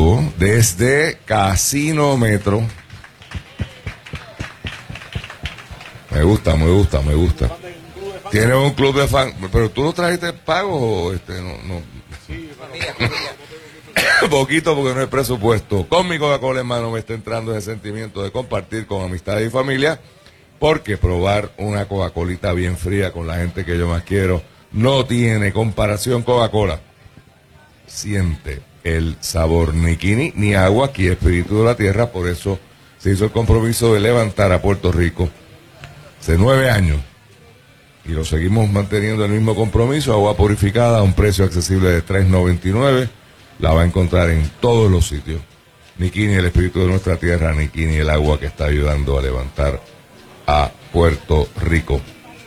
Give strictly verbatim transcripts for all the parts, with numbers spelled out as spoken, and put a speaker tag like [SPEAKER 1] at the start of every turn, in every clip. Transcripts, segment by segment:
[SPEAKER 1] vivo desde Casino Metro. Me gusta, me gusta, me gusta. Tiene un club de fan, pero tú lo trajiste pago o este no, no.
[SPEAKER 2] Sí, familia, familia.
[SPEAKER 1] Poquito porque no hay presupuesto. Con mi Coca-Cola, hermano, me está entrando ese sentimiento de compartir con amistades y familia, porque probar una Coca-Colita bien fría con la gente que yo más quiero no tiene comparación. Coca-Cola siente el sabor, ni quini ni agua, aquí espíritu de la tierra. Por eso se hizo el compromiso de levantar a Puerto Rico hace nueve años y lo seguimos manteniendo el mismo compromiso. Agua purificada a un precio accesible de tres noventa y nueve, la va a encontrar en todos los sitios. Ni quini el espíritu de nuestra tierra, ni quini el agua que está ayudando a levantar a Puerto Rico.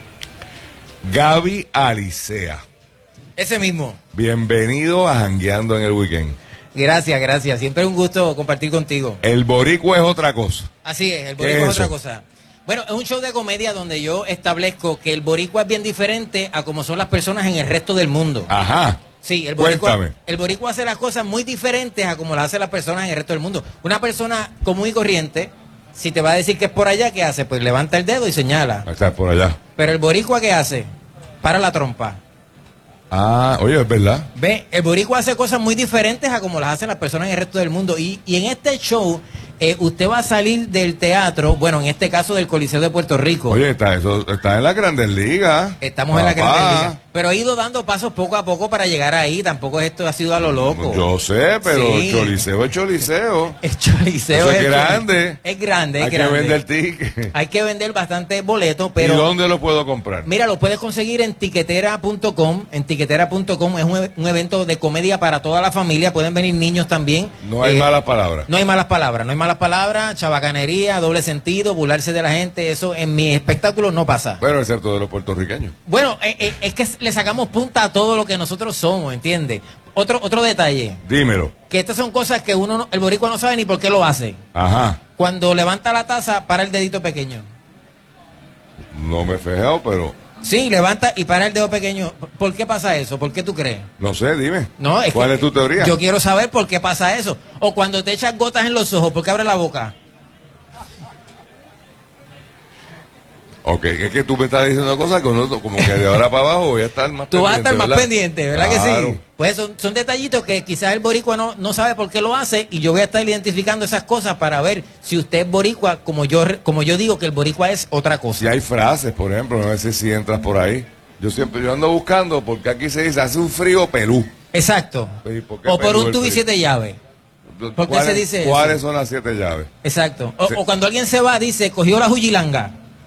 [SPEAKER 1] Gaby Alicea,
[SPEAKER 2] Ese mismo.
[SPEAKER 1] bienvenido a Jangueando en el Weekend.
[SPEAKER 2] Gracias, gracias. Siempre es un gusto compartir contigo.
[SPEAKER 1] El boricua es otra cosa.
[SPEAKER 2] Así es, el
[SPEAKER 1] ¿Qué
[SPEAKER 2] boricua
[SPEAKER 1] es
[SPEAKER 2] es otra
[SPEAKER 1] eso?
[SPEAKER 2] cosa. Bueno, es un show de comedia donde yo establezco que el boricua es bien diferente a como son las personas en el resto del mundo.
[SPEAKER 1] Ajá.
[SPEAKER 2] Sí, el boricua,
[SPEAKER 1] Cuéntame.
[SPEAKER 2] el boricua hace las cosas muy diferentes a como las hacen las personas en el resto del mundo. Una persona común y corriente, si te va a decir que es por allá, ¿qué hace? Pues levanta el dedo y señala.
[SPEAKER 1] Está por allá.
[SPEAKER 2] Pero el boricua, ¿qué hace? Para la trompa.
[SPEAKER 1] Ah, oye, es verdad.
[SPEAKER 2] Ve, el boricua hace cosas muy diferentes a como las hacen las personas en el resto del mundo. Y, y en este show, eh, usted va a salir del teatro, bueno, en este caso del Coliseo de Puerto Rico.
[SPEAKER 1] Oye, está, eso, está en las Grandes Ligas.
[SPEAKER 2] Estamos en la
[SPEAKER 1] Papá.
[SPEAKER 2] Grandes Ligas. Pero he ido dando pasos poco a poco para llegar ahí. Tampoco esto ha sido a lo loco.
[SPEAKER 1] Yo sé, pero
[SPEAKER 2] Sí.
[SPEAKER 1] Choliseo es Choliseo.
[SPEAKER 2] El Choliseo
[SPEAKER 1] Eso es
[SPEAKER 2] el-
[SPEAKER 1] grande.
[SPEAKER 2] Es grande, es
[SPEAKER 1] Hay que
[SPEAKER 2] grande.
[SPEAKER 1] vender tickets.
[SPEAKER 2] Hay que vender bastante boletos, pero...
[SPEAKER 1] ¿Y dónde lo puedo comprar?
[SPEAKER 2] Mira, lo puedes conseguir en tiquetera punto com. En tiquetera punto com es un, e- un evento de comedia para toda la familia. Pueden venir niños también.
[SPEAKER 1] No hay
[SPEAKER 2] Eh,
[SPEAKER 1] malas palabras.
[SPEAKER 2] No hay malas palabras. No hay malas palabras, chabacanería, doble sentido, burlarse de la gente. Eso en mi espectáculo no pasa.
[SPEAKER 1] Bueno, excepto de los puertorriqueños.
[SPEAKER 2] Bueno, eh, eh, es que le sacamos punta a todo lo que nosotros somos, ¿entiendes? Otro, otro detalle.
[SPEAKER 1] Dímelo.
[SPEAKER 2] Que estas son cosas que uno, no- el boricua no sabe ni por qué lo hace.
[SPEAKER 1] Ajá.
[SPEAKER 2] Cuando levanta la taza, para el dedito pequeño.
[SPEAKER 1] No me he fijado, pero
[SPEAKER 2] Sí, levanta y para el dedo pequeño. ¿Por qué pasa eso? ¿Por qué tú crees?
[SPEAKER 1] no sé, dime.
[SPEAKER 2] No, es
[SPEAKER 1] ¿Cuál
[SPEAKER 2] que
[SPEAKER 1] es tu teoría?
[SPEAKER 2] Yo quiero saber por qué pasa eso. O cuando te echas gotas en los ojos, ¿por qué abre la boca?
[SPEAKER 1] Ok, es que tú me estás diciendo cosas que uno, como que de ahora para abajo voy a estar más
[SPEAKER 2] Tú
[SPEAKER 1] pendiente.
[SPEAKER 2] vas a estar más
[SPEAKER 1] ¿verdad?
[SPEAKER 2] pendiente, ¿verdad que
[SPEAKER 1] Claro.
[SPEAKER 2] sí? Pues son, son detallitos que quizás el boricua no, no sabe por qué lo hace y yo voy a estar identificando esas cosas para ver si usted es boricua, como yo, como yo digo que el boricua es otra cosa.
[SPEAKER 1] Si hay frases, por ejemplo, no sé si entras por ahí. Yo siempre yo ando buscando porque aquí se dice hace un frío Perú.
[SPEAKER 2] Exacto.
[SPEAKER 1] ¿Y por qué
[SPEAKER 2] O por
[SPEAKER 1] Perú
[SPEAKER 2] un
[SPEAKER 1] el
[SPEAKER 2] tubo y
[SPEAKER 1] frío?
[SPEAKER 2] siete llaves. ¿Por qué
[SPEAKER 1] ¿Cuáles-
[SPEAKER 2] se dice eso?
[SPEAKER 1] ¿Cuáles son las siete llaves?
[SPEAKER 2] Exacto. O,
[SPEAKER 1] Sí.
[SPEAKER 2] o cuando alguien se va, dice, cogió la juyilanga.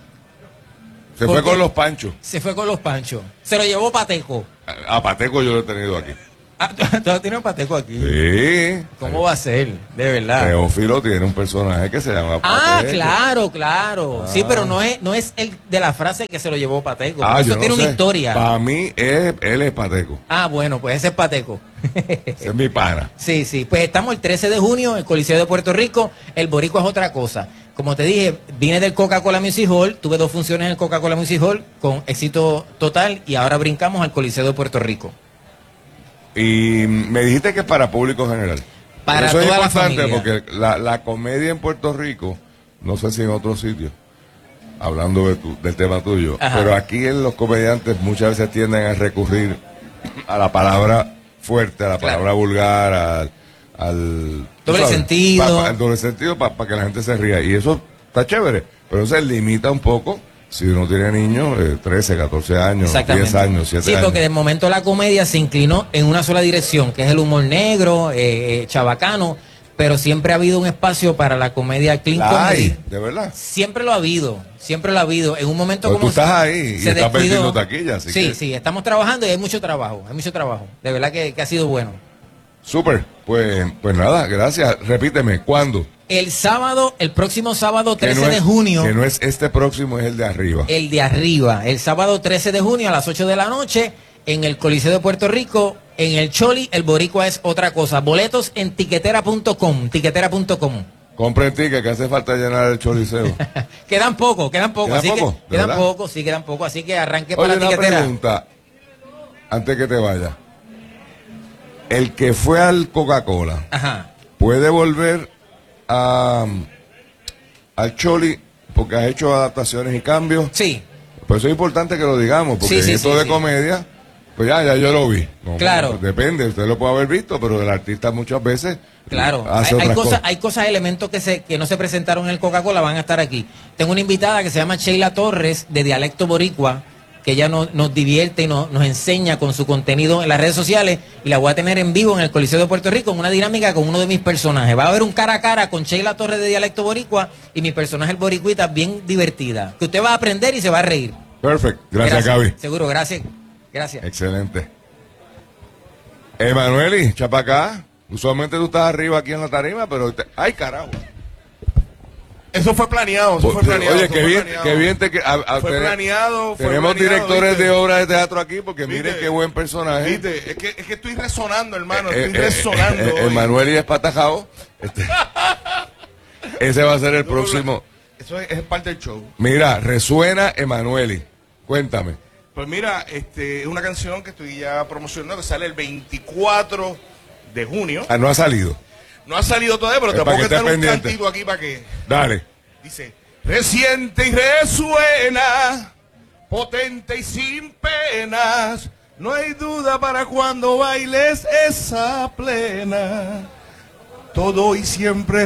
[SPEAKER 1] Se
[SPEAKER 2] ¿Por
[SPEAKER 1] fue
[SPEAKER 2] qué?
[SPEAKER 1] con los panchos.
[SPEAKER 2] Se fue con los panchos. Se lo llevó Pateco.
[SPEAKER 1] A Pateco yo lo he tenido aquí.
[SPEAKER 2] Ah, ¿tú tienes Pateco aquí?
[SPEAKER 1] Sí.
[SPEAKER 2] ¿Cómo va a ser? De verdad.
[SPEAKER 1] Teófilo tiene un personaje que se llama
[SPEAKER 2] Ah,
[SPEAKER 1] Pateco.
[SPEAKER 2] claro, claro.
[SPEAKER 1] Ah.
[SPEAKER 2] Sí, pero no es, no es el de la frase que se lo llevó Pateco.
[SPEAKER 1] Ah,
[SPEAKER 2] Eso
[SPEAKER 1] yo no
[SPEAKER 2] tiene una
[SPEAKER 1] sé.
[SPEAKER 2] historia.
[SPEAKER 1] Para mí, es, él es Pateco.
[SPEAKER 2] Ah, bueno, pues ese es Pateco.
[SPEAKER 1] Ese es mi pana.
[SPEAKER 2] Sí, sí. Pues estamos el trece de junio en el Coliseo de Puerto Rico. El boricua es otra cosa. Como te dije, vine del Coca-Cola Music Hall. Tuve dos funciones en el Coca-Cola Music Hall con éxito total. Y ahora brincamos al Coliseo de Puerto Rico.
[SPEAKER 1] Y me dijiste que es para público general.
[SPEAKER 2] Para
[SPEAKER 1] Eso es
[SPEAKER 2] toda la
[SPEAKER 1] importante
[SPEAKER 2] familia.
[SPEAKER 1] porque la, la comedia en Puerto Rico, no sé si en otros sitios, hablando de tu- del tema tuyo,
[SPEAKER 2] Ajá.
[SPEAKER 1] pero aquí en los comediantes muchas veces tienden a recurrir a la palabra fuerte, a la
[SPEAKER 2] Claro.
[SPEAKER 1] palabra vulgar, al... al tú
[SPEAKER 2] Doble sentido.
[SPEAKER 1] pa- pa- el doble sentido para que la gente se ría. Y eso está chévere, pero se limita un poco si uno tiene niños, eh, trece, catorce años, diez años, siete
[SPEAKER 2] Sí,
[SPEAKER 1] años.
[SPEAKER 2] porque de momento la comedia se inclinó en una sola dirección, que es el humor negro, eh, eh, chabacano, pero siempre ha habido un espacio para la comedia clean
[SPEAKER 1] La
[SPEAKER 2] comedy.
[SPEAKER 1] hay, de verdad.
[SPEAKER 2] Siempre lo ha habido, siempre lo ha habido. En un momento
[SPEAKER 1] Pero
[SPEAKER 2] como
[SPEAKER 1] tú estás ahí y
[SPEAKER 2] se
[SPEAKER 1] estás
[SPEAKER 2] descuidó-
[SPEAKER 1] vendiendo taquillas, así
[SPEAKER 2] Sí,
[SPEAKER 1] que-
[SPEAKER 2] sí, estamos trabajando y hay mucho trabajo, hay mucho trabajo. De verdad que, que ha sido bueno.
[SPEAKER 1] Súper, pues, pues nada, gracias. Repíteme, ¿cuándo?
[SPEAKER 2] El sábado, el próximo sábado
[SPEAKER 1] Que
[SPEAKER 2] trece
[SPEAKER 1] no es-
[SPEAKER 2] de junio.
[SPEAKER 1] Que no es este próximo, es el de arriba.
[SPEAKER 2] El de arriba, el sábado trece de junio a las ocho de la noche en el Coliseo de Puerto Rico, en el Choli, el boricua es otra cosa. Boletos en tiquetera punto com, tiquetera punto com.
[SPEAKER 1] Compren ticket, que hace falta llenar el choliseo.
[SPEAKER 2] Quedan poco, quedan poco,
[SPEAKER 1] ¿Quedan
[SPEAKER 2] así
[SPEAKER 1] poco?
[SPEAKER 2] que
[SPEAKER 1] ¿De
[SPEAKER 2] quedan
[SPEAKER 1] verdad?
[SPEAKER 2] poco, sí, quedan poco, así que arranque
[SPEAKER 1] Oye,
[SPEAKER 2] para la
[SPEAKER 1] una
[SPEAKER 2] tiquetera.
[SPEAKER 1] pregunta, antes que te vayas. El que fue al Coca-Cola,
[SPEAKER 2] Ajá.
[SPEAKER 1] puede volver a, al Choli porque has hecho adaptaciones y cambios.
[SPEAKER 2] Sí.
[SPEAKER 1] Por eso es importante que lo digamos, porque
[SPEAKER 2] Sí, sí,
[SPEAKER 1] esto
[SPEAKER 2] sí,
[SPEAKER 1] de
[SPEAKER 2] sí.
[SPEAKER 1] comedia, pues ya, ya yo lo vi. No,
[SPEAKER 2] Claro.
[SPEAKER 1] no, depende, usted lo puede haber visto, pero el artista muchas veces
[SPEAKER 2] Claro,
[SPEAKER 1] hace
[SPEAKER 2] hay, hay
[SPEAKER 1] otras
[SPEAKER 2] cosas,
[SPEAKER 1] cosas.
[SPEAKER 2] hay cosas, elementos que se que no se presentaron en el Coca-Cola van a estar aquí. Tengo una invitada que se llama Sheila Torres, de Dialecto Boricua, que ella nos, nos divierte y nos, nos enseña con su contenido en las redes sociales, y la voy a tener en vivo en el Coliseo de Puerto Rico en una dinámica con uno de mis personajes. Va a haber un cara a cara con Sheila Torres de Dialecto Boricua y mi personaje el boricuita, bien divertida, que usted va a aprender y se va a reír.
[SPEAKER 1] Perfecto, gracias, Gaby.
[SPEAKER 2] Seguro, gracias. Gracias.
[SPEAKER 1] Excelente. Emanueli, chapacá. Usualmente tú estás arriba aquí en la tarima, pero... Te... ¡Ay, carajo!
[SPEAKER 3] Eso fue planeado, eso fue planeado.
[SPEAKER 1] Oye,
[SPEAKER 3] eso
[SPEAKER 1] qué
[SPEAKER 3] fue
[SPEAKER 1] bien,
[SPEAKER 3] planeado.
[SPEAKER 1] qué bien te... que- a- a-
[SPEAKER 3] Fue
[SPEAKER 1] ten-
[SPEAKER 3] planeado, fue
[SPEAKER 1] Tenemos
[SPEAKER 3] planeado,
[SPEAKER 1] directores
[SPEAKER 3] ¿viste?
[SPEAKER 1] de obras de teatro aquí, porque
[SPEAKER 3] ¿Viste?
[SPEAKER 1] miren qué buen personaje.
[SPEAKER 3] ¿Viste? Es que, es que estoy resonando, hermano,
[SPEAKER 1] Eh,
[SPEAKER 3] estoy
[SPEAKER 1] eh,
[SPEAKER 3] resonando.
[SPEAKER 1] eh, eh,
[SPEAKER 3] hoy.
[SPEAKER 1] Emanueli es patajao. Este, ese va a ser el
[SPEAKER 3] No, no, no.
[SPEAKER 1] próximo.
[SPEAKER 3] Eso es, es parte del show.
[SPEAKER 1] Mira, resuena Emanueli. Cuéntame.
[SPEAKER 3] Pues mira, este, es una canción que estoy ya promocionando, que sale el veinticuatro de junio.
[SPEAKER 1] Ah, no ha salido.
[SPEAKER 3] No ha salido todavía, pero
[SPEAKER 1] Es
[SPEAKER 3] te
[SPEAKER 1] para
[SPEAKER 3] pongo
[SPEAKER 1] que
[SPEAKER 3] que
[SPEAKER 1] estés
[SPEAKER 3] un
[SPEAKER 1] pendiente.
[SPEAKER 3] cantito aquí para que...
[SPEAKER 1] Dale.
[SPEAKER 3] Dice, reciente y resuena, potente y sin penas, no hay duda para cuando bailes esa plena, todo y siempre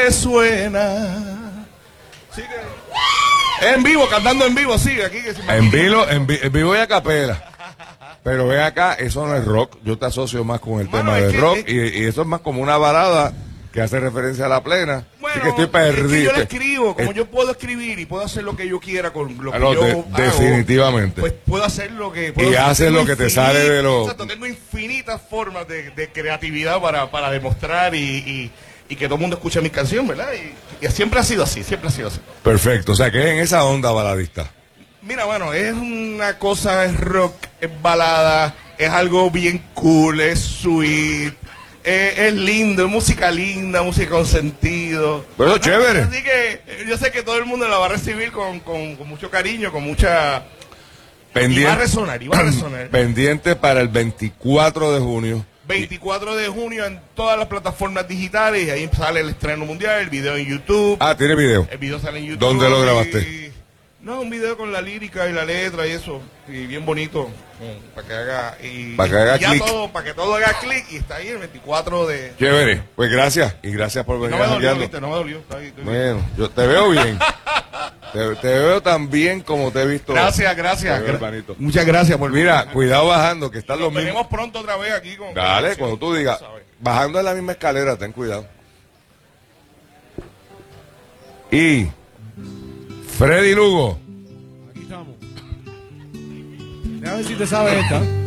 [SPEAKER 3] resuena. Sigue. En vivo, cantando en vivo, sigue aquí. Que se
[SPEAKER 1] En vivo, en, vi- en vivo y a capela. Pero ven acá, eso no es rock. Yo te asocio más con el
[SPEAKER 3] Mano,
[SPEAKER 1] tema
[SPEAKER 3] es
[SPEAKER 1] de
[SPEAKER 3] que-
[SPEAKER 1] rock.
[SPEAKER 3] es-
[SPEAKER 1] Y, y eso es más como una balada que hace referencia a la plena.
[SPEAKER 3] Bueno,
[SPEAKER 1] Así que estoy
[SPEAKER 3] es que
[SPEAKER 1] perdido.
[SPEAKER 3] yo le escribo, como
[SPEAKER 1] Eh,
[SPEAKER 3] yo puedo escribir y puedo hacer lo que yo quiera con lo que
[SPEAKER 1] Ah, no,
[SPEAKER 3] yo
[SPEAKER 1] de-
[SPEAKER 3] hago,
[SPEAKER 1] definitivamente.
[SPEAKER 3] pues puedo hacer lo que puedo
[SPEAKER 1] Y haces
[SPEAKER 3] tengo
[SPEAKER 1] lo que te
[SPEAKER 3] infinita-
[SPEAKER 1] sale de lo-
[SPEAKER 3] Exacto, tengo infinitas formas de, de creatividad para, para demostrar y, y, y que todo el mundo escuche mi canción, ¿verdad? Y, y siempre ha sido así, siempre ha sido así.
[SPEAKER 1] Perfecto. O sea, que es en esa onda baladista.
[SPEAKER 3] Mira, bueno, es una cosa, es rock, es balada, es algo bien cool, es sweet, es, es lindo, es música linda, música con sentido.
[SPEAKER 1] Bueno, chévere.
[SPEAKER 3] Así que eh, yo sé que todo el mundo la va a recibir con, con, con mucho cariño, con mucha...
[SPEAKER 1] Pendiente,
[SPEAKER 3] Y va a resonar, y va a resonar.
[SPEAKER 1] pendiente para el veinticuatro de junio.
[SPEAKER 3] veinticuatro de junio en todas las plataformas digitales, y ahí sale el estreno mundial, el video en YouTube.
[SPEAKER 1] Ah, tiene video.
[SPEAKER 3] El video sale en YouTube.
[SPEAKER 1] ¿Dónde lo
[SPEAKER 3] y-
[SPEAKER 1] grabaste?
[SPEAKER 3] No, un video con la lírica y la letra y eso. Y bien bonito. Para que haga. Y,
[SPEAKER 1] Pa' que haga
[SPEAKER 3] y ya
[SPEAKER 1] clic.
[SPEAKER 3] todo, para que todo haga clic. Y está ahí el veinticuatro de.
[SPEAKER 1] Chévere. Pues gracias. Y gracias por venir
[SPEAKER 3] No me dolió,
[SPEAKER 1] jangueando.
[SPEAKER 3] viste, no me dolió. Está ahí, estoy bien.
[SPEAKER 1] Bueno, yo te veo bien. te, te veo tan bien como te he visto.
[SPEAKER 3] Gracias, gracias.
[SPEAKER 1] Te veo,
[SPEAKER 3] Gra-
[SPEAKER 1] hermanito.
[SPEAKER 3] Muchas gracias por
[SPEAKER 1] Mira, cuidado bajando, que están
[SPEAKER 3] Nos
[SPEAKER 1] los mismos.
[SPEAKER 3] veremos pronto otra vez aquí con.
[SPEAKER 1] Dale,
[SPEAKER 3] con-
[SPEAKER 1] cuando tú digas.
[SPEAKER 3] ¿sabes?
[SPEAKER 1] Bajando en la misma escalera, ten cuidado. Y Freddy Lugo.
[SPEAKER 4] Aquí estamos. Déjame ver si te sabes esta.